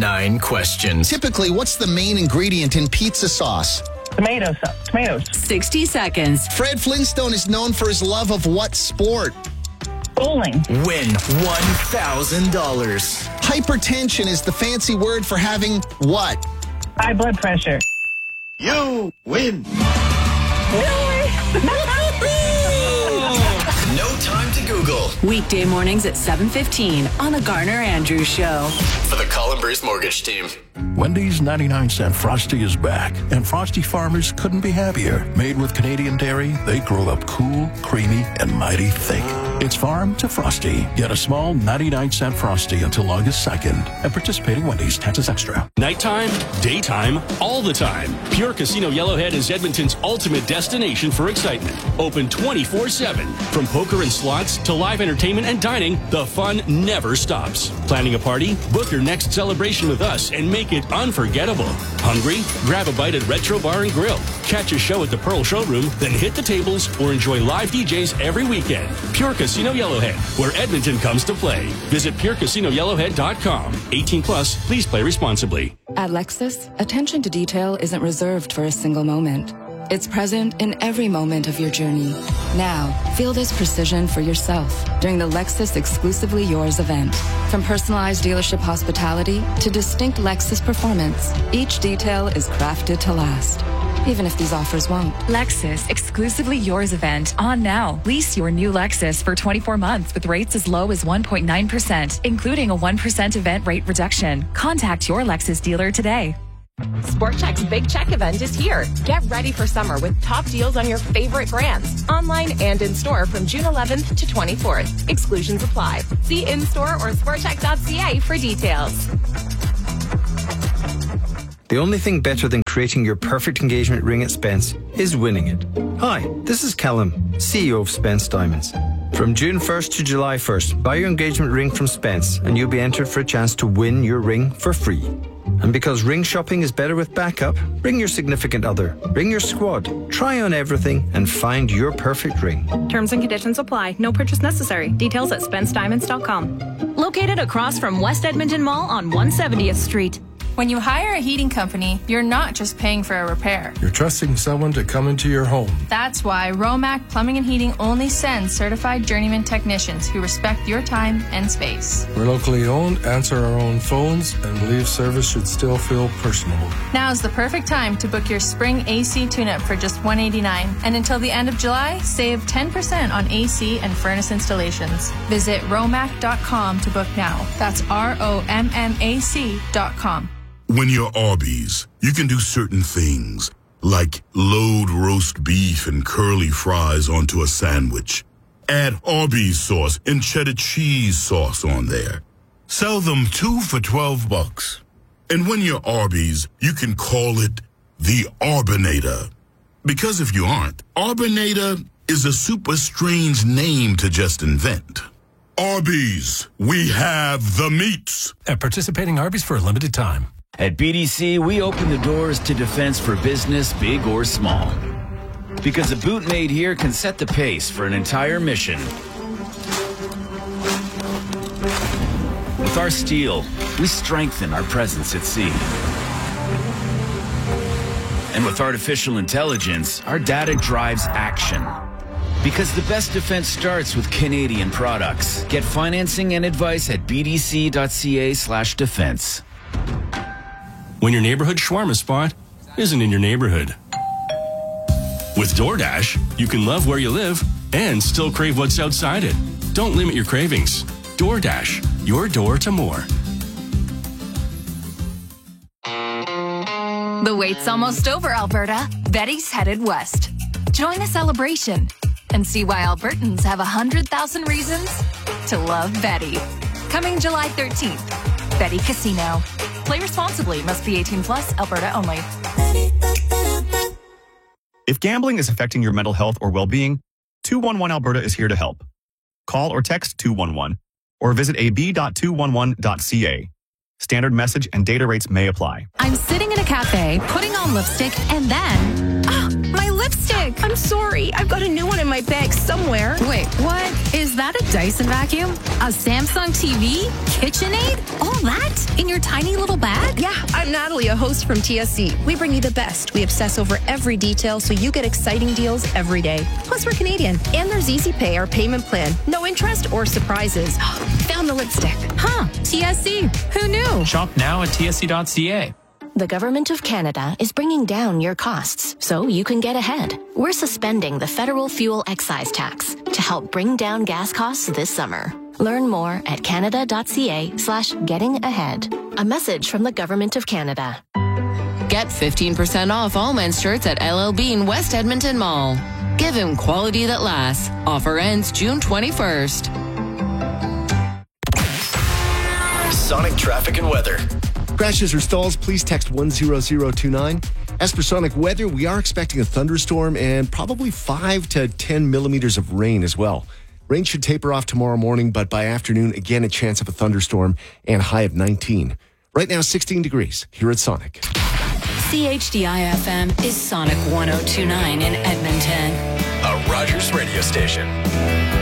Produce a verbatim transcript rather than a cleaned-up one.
nine questions. Typically, what's the main ingredient in pizza sauce? Tomato sauce. Tomatoes. sixty seconds. Fred Flintstone is known for his love of what sport? Bowling. Win one thousand dollars. Hypertension is the fancy word for having what? High blood pressure. You win. No time to Google. Weekday mornings at seven fifteen on The Garner Andrews Show. For the Colin Bruce Mortgage Team. Wendy's ninety-nine cent Frosty is back, and Frosty farmers couldn't be happier. Made with Canadian dairy, they grow up cool, creamy, and mighty thick. It's farm to Frosty. Get a small ninety-nine cent Frosty until August second. At participating Wendy's, taxes extra. Nighttime, daytime, all the time. Pure Casino Yellowhead is Edmonton's ultimate destination for excitement. Open twenty-four seven. From poker and slots to live entertainment and dining, the fun never stops. Planning a party? Book your next celebration with us and make it unforgettable. Hungry? Grab a bite at Retro Bar and Grill. Catch a show at the Pearl Showroom, then hit the tables or enjoy live D Js every weekend. Pure Casino Yellowhead, where Edmonton comes to play. Visit pure casino yellowhead dot com. eighteen plus, please play responsibly. At Lexus, attention to detail isn't reserved for a single moment. It's present in every moment of your journey. Now, feel this precision for yourself during the Lexus Exclusively Yours event. From personalized dealership hospitality to distinct Lexus performance, each detail is crafted to last, even if these offers won't. Lexus Exclusively Yours event on now. Lease your new Lexus for twenty-four months with rates as low as one point nine percent, including a one percent event rate reduction. Contact your Lexus dealer today. Sport Chek's Big Check event is here. Get ready for summer with top deals on your favorite brands, online and in store from June eleventh to twenty-fourth. Exclusions apply. See in-store or sport chek dot c a for details. The only thing better than creating your perfect engagement ring at Spence is winning it. Hi, this is Callum, C E O of Spence Diamonds. From June first to July first, buy your engagement ring from Spence and you'll be entered for a chance to win your ring for free. And because ring shopping is better with backup, bring your significant other, bring your squad, try on everything and find your perfect ring. Terms and conditions apply. No purchase necessary. Details at spence diamonds dot com. Located across from West Edmonton Mall on one hundred seventieth Street. When you hire a heating company, you're not just paying for a repair. You're trusting someone to come into your home. That's why Romac Plumbing and Heating only sends certified journeyman technicians who respect your time and space. We're locally owned, answer our own phones, and believe service should still feel personable. Now's the perfect time to book your spring A C tune-up for just one hundred eighty-nine dollars. And until the end of July, save ten percent on A C and furnace installations. Visit romac dot com to book now. That's R O M M A C dot com. When you're Arby's, you can do certain things, like load roast beef and curly fries onto a sandwich. Add Arby's sauce and cheddar cheese sauce on there. Sell them two for twelve bucks. And when you're Arby's, you can call it the Arbinator. Because if you aren't, Arbinator is a super strange name to just invent. Arby's, we have the meats. At participating Arby's for a limited time. At B D C, we open the doors to defense for business, big or small. Because a boot made here can set the pace for an entire mission. With our steel, we strengthen our presence at sea. And with artificial intelligence, our data drives action. Because the best defense starts with Canadian products. Get financing and advice at b d c dot c a slash defense. When your neighborhood shawarma spot isn't in your neighborhood. With DoorDash, you can love where you live and still crave what's outside it. Don't limit your cravings. DoorDash, your door to more. The wait's almost over, Alberta. Betty's headed west. Join the celebration and see why Albertans have one hundred thousand reasons to love Betty. Coming July thirteenth. Betty Casino. Play responsibly. Must be eighteen plus. Alberta only. If gambling is affecting your mental health or well-being, two one one Alberta is here to help. Call or text two one one or visit a b dot two one one dot c a. Standard message and data rates may apply. I'm sitting in a cafe, putting on lipstick, and then, ah, my lipstick. I'm sorry. I've got a new one in my bag somewhere. Wait, what? Is that a Dyson vacuum? A Samsung T V? KitchenAid? All that in your tiny little bag? Yeah, I'm Natalie, a host from T S C. We bring you the best. We obsess over every detail so you get exciting deals every day. Plus, we're Canadian. And there's Easy Pay, our payment plan. No interest or surprises. Found the lipstick. Huh, T S C. Who knew? Shop now at T S C dot C A. The Government of Canada is bringing down your costs so you can get ahead. We're suspending the federal fuel excise tax to help bring down gas costs this summer. Learn more at canada.ca slash getting ahead. A message from the Government of Canada. Get fifteen percent off all men's shirts at L L Bean West Edmonton Mall. Give him quality that lasts. Offer ends June twenty-first. Sonic traffic and weather. Crashes or stalls, please text one zero zero two nine. As for Sonic weather, we are expecting a thunderstorm and probably five to ten millimeters of rain as well. Rain should taper off tomorrow morning, but by afternoon, again, a chance of a thunderstorm and a high of nineteen. Right now, sixteen degrees here at Sonic. C H D I F M is Sonic one oh two nine in Edmonton. A Rogers radio station.